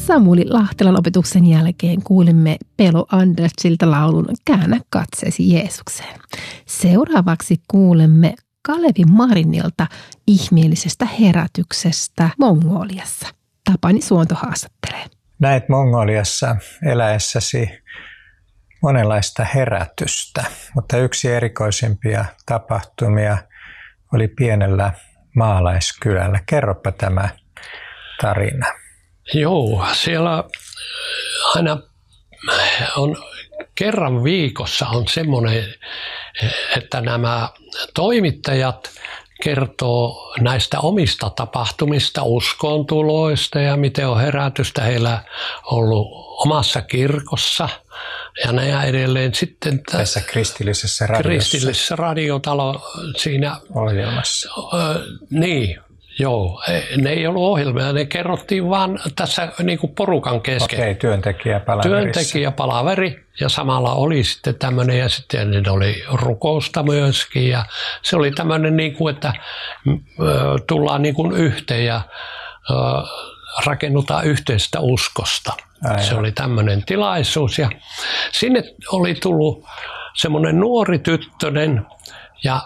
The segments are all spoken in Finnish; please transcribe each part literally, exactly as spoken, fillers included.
Samuli Lahtelan opetuksen jälkeen kuulimme Pelo Andersilta laulun Käännä katseesi Jeesukseen. Seuraavaksi kuulemme Kalevi Marinilta ihmeellisestä herätyksestä Mongoliassa. Tapani Suonto haastattelee. Näet Mongoliassa eläessäsi monenlaista herätystä, mutta yksi erikoisimpia tapahtumia oli pienellä maalaiskylällä. Kerropa tämä tarina. Joo, siellä aina on kerran viikossa on semmoinen, että nämä toimittajat kertoo näistä omista tapahtumista, uskontuloista ja miten on herätystä heillä ollut omassa kirkossa. Ja näin edelleen sitten tässä kristillisessä radiossa. Kristillisessä radiotalo siinä ohjelmassa. Ö, niin, joo. Ne ei ollut ohjelmia, ne kerrottiin vaan tässä niin kuin porukan kesken. Okei, työntekijäpalaverissa. Työntekijäpalaveri ja samalla oli sitten tämmöinen ja sitten ne oli rukousta myöskin ja se oli tämmöinen niin kuin, että ö, tullaan niin kuin yhteen ja ö, rakennutaan yhteistä uskosta. Aivan. Se oli tämmöinen tilaisuus ja sinne oli tullut semmoinen nuori tyttönen ja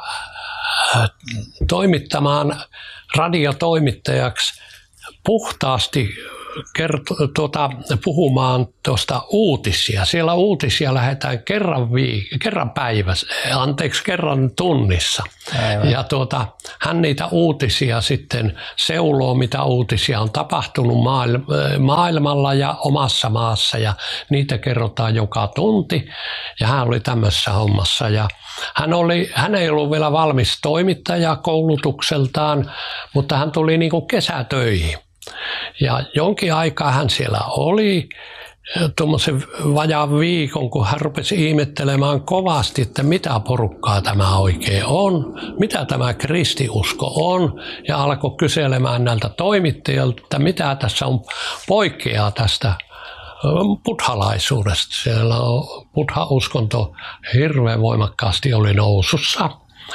toimittamaan radiotoimittajaksi puhtaasti kerto, tuota, puhumaan tuosta uutisia. Siellä uutisia lähdetään kerran, viik- kerran päivässä, anteeksi kerran tunnissa. Aivan. Ja tuota, hän niitä uutisia sitten seuloo, mitä uutisia on tapahtunut maailmalla ja omassa maassa. Ja niitä kerrotaan joka tunti. Ja hän oli tämmöisessä hommassa. Ja hän, oli, hän ei ollut vielä valmis toimittaja koulutukseltaan, mutta hän tuli niin kuin kesätöihin. Ja jonkin aikaa hän siellä oli, tuommoisen vajaan viikon, kun hän rupesi ihmettelemään kovasti, että mitä porukkaa tämä oikein on, mitä tämä kristiusko on, ja alkoi kyselemään näiltä toimittajilta, että mitä tässä on poikkeaa tästä buddhalaisuudesta. Siellä on buddha-uskonto hirveän voimakkaasti oli nousussa.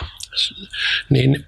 Niin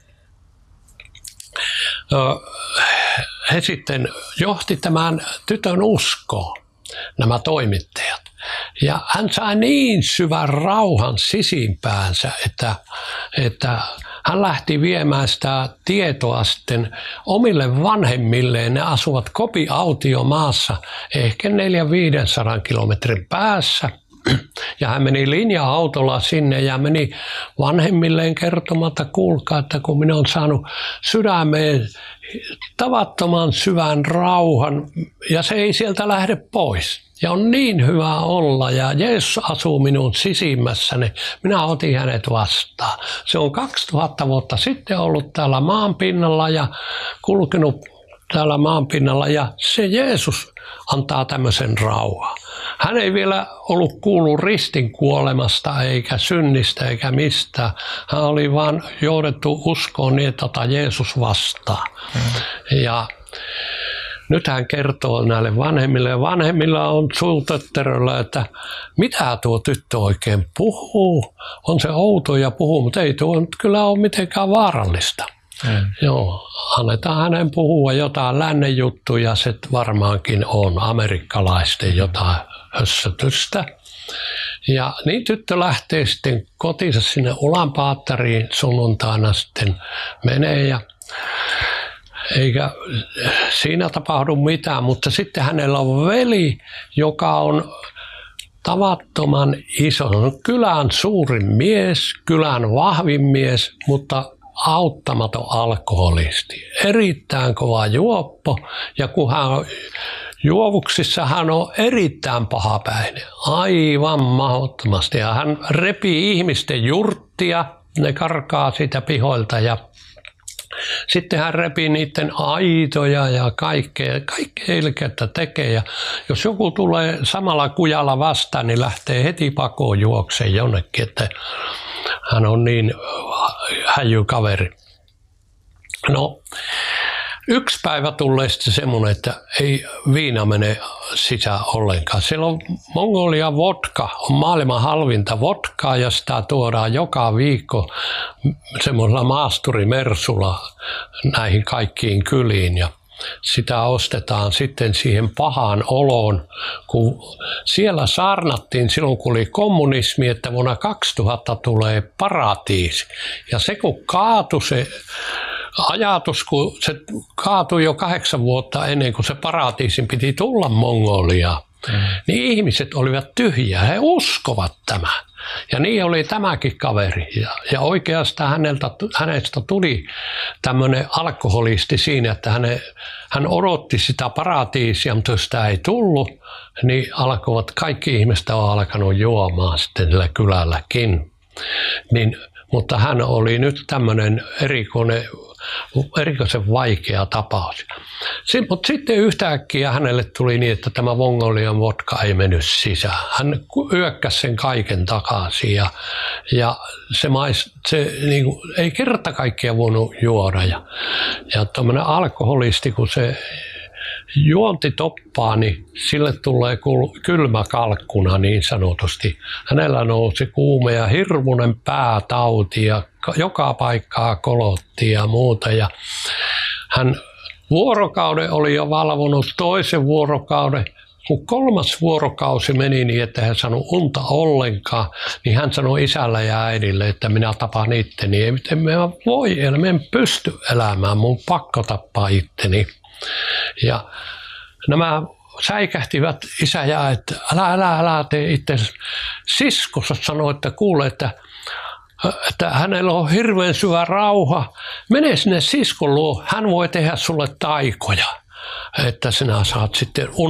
he sitten johti tämän tytön uskoon, nämä toimittajat. Ja hän sai niin syvän rauhan sisimpäänsä, että, että hän lähti viemään sitä tietoa sitten omille vanhemmilleen. Ne asuvat kopiautiomaassa ehkä neljä viisisataa kilometrin päässä. Ja hän meni linja-autolla sinne ja meni vanhemmilleen kertomaan, että kuulkaa, että kun minä olen saanut sydämeen tavattoman syvän rauhan ja se ei sieltä lähde pois. Ja on niin hyvä olla ja Jeesus asuu minun sisimmässäni. Minä otin hänet vastaan. Se on kaksituhatta vuotta sitten ollut täällä maanpinnalla ja kulkenut täällä maanpinnalla ja se Jeesus antaa tämmöisen rauhan. Hän ei vielä ollut kuullut ristin kuolemasta eikä synnistä eikä mistään. Hän oli vaan johdettu uskoon niin, että ota Jeesus vastaan. Mm. Ja nyt hän kertoo näille vanhemmille ja vanhemmilla on suutötteröllä, että mitä tuo tyttö oikein puhuu. On se outo ja puhuu, mutta ei tuo nyt kyllä ole mitenkään vaarallista. Mm. Joo, annetaan hänen puhua jotain lännen juttuja, se varmaankin on amerikkalaisten jotain hössötystä. Ja niin tyttö lähtee sitten kotinsa sinne Ulaanbaatariin sunnuntaina sitten menee ja eikä siinä tapahdu mitään, mutta sitten hänellä on veli, joka on tavattoman iso, on kylän suurin mies, kylän vahvin mies, mutta auttamaton alkoholisti. Erittäin kova juoppo ja kun hän on juovuksissa, hän on erittäin pahapäinen, aivan mahdottomasti. Ja hän repii ihmisten jurttia, ne karkaa siitä pihoilta ja sitten hän repii niiden aitoja ja kaikkea, kaikkea ilkeyttä tekee. Ja jos joku tulee samalla kujalla vastaan, niin lähtee heti pakoon juokseen jonnekin, että hän on niin häijy kaveri. No, yksi päivä tulee sitten semmoinen, että ei viina mene sisään ollenkaan. Siellä on Mongolian vodka, on maailman halvinta vodkaa ja sitä tuodaan joka viikko semmoisella maasturimersulla näihin kaikkiin kyliin. Ja sitä ostetaan sitten siihen pahaan oloon, kun siellä saarnattiin silloin, kun oli kommunismi, että vuonna kaksituhatta tulee paratiisi. Ja se kun kaatui se ajatus, kun se kaatui jo kahdeksan vuotta ennen kuin se paratiisin piti tulla Mongoliaan, mm. niin ihmiset olivat tyhjiä, he uskovat tämän. Ja niin oli tämäkin kaveri. Ja, ja oikeastaan häneltä, hänestä tuli tämmöinen alkoholisti siinä, että häne, hän odotti sitä paratiisia, mutta jos sitä ei tullut, niin alkoivat, kaikki ihmiset on alkanut juomaan sitten sillä kylälläkin. Niin, mutta hän oli nyt tämmöinen erikoinen, erikoisen vaikea tapaus. Mutta sitten yhtäkkiä hänelle tuli niin, että tämä Mongolian vodka ei mennyt sisään. Hän yökkäsi sen kaiken takaisin ja, ja se, mais, se niin kuin, ei kerta kaikkiaan voinut juoda. Ja, ja tuommoinen alkoholisti, kun se juonti toppaa, niin sille tulee kylmä kalkkuna niin sanotusti. Hänellä nousi kuume ja hirmuinen päätauti ja joka paikkaa kolotti ja muuta. Ja hän vuorokauden oli jo valvonut toisen vuorokauden. Kun kolmas vuorokausi meni niin, että hän sanoi unta ollenkaan, niin hän sanoi isällä ja äidille, että minä tapan itteni. Ei miten mä voi, mä en pysty elämään, mun pakko tappaa itteni. Ja nämä säikähtivät isä ja äiti, että älä, älä, älä tee itse. Siskossa sanoi, että kuule, että, että hänellä on hirveän syvä rauha. Mene sinne siskon luo, hän voi tehdä sulle taikoja, että sinä saat sitten